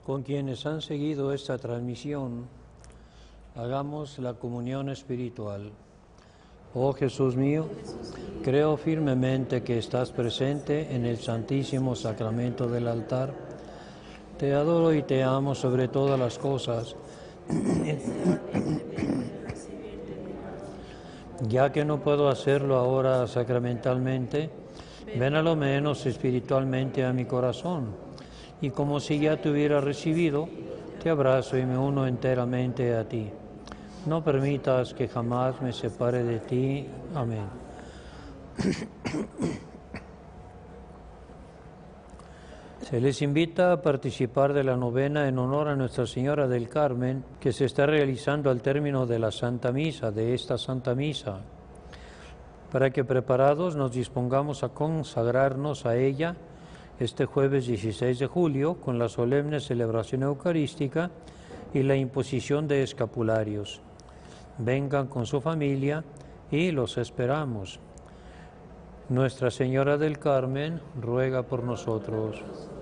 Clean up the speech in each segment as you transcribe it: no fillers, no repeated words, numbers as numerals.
Con quienes han seguido esta transmisión, hagamos la comunión espiritual. Oh Jesús mío, creo firmemente que estás presente en el Santísimo Sacramento del altar. Te adoro y te amo sobre todas las cosas. Ya que no puedo hacerlo ahora sacramentalmente, ven a lo menos espiritualmente a mi corazón. Y como si ya te hubiera recibido, te abrazo y me uno enteramente a ti. No permitas que jamás me separe de ti. Amén. Se les invita a participar de la novena en honor a Nuestra Señora del Carmen, que se está realizando al término de la Santa Misa, de esta Santa Misa, para que preparados nos dispongamos a consagrarnos a ella este jueves 16 de julio con la solemne celebración eucarística y la imposición de escapularios. Vengan con su familia y los esperamos. Nuestra Señora del Carmen ruega por nosotros.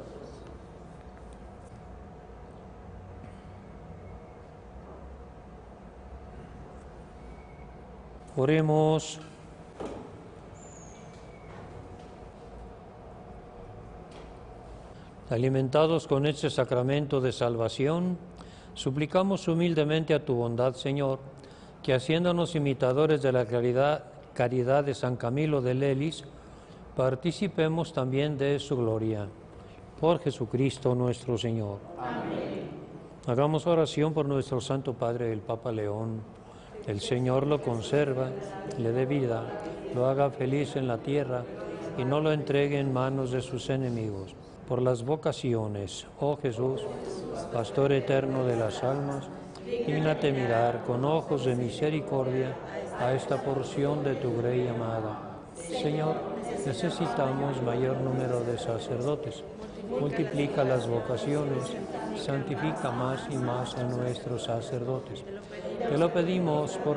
Oremos. Alimentados con este sacramento de salvación, suplicamos humildemente a tu bondad, Señor, que haciéndonos imitadores de la caridad de San Camilo de Lelis, participemos también de su gloria. Por Jesucristo nuestro Señor. Amén. Hagamos oración por nuestro Santo Padre, el Papa León. El Señor lo conserva, le dé vida, lo haga feliz en la tierra y no lo entregue en manos de sus enemigos. Por las vocaciones, oh Jesús, Pastor eterno de las almas, dígnate mirar con ojos de misericordia a esta porción de tu grey amada. Señor, necesitamos mayor número de sacerdotes. Multiplica las vocaciones, santifica más y más a nuestros sacerdotes. Te lo pedimos por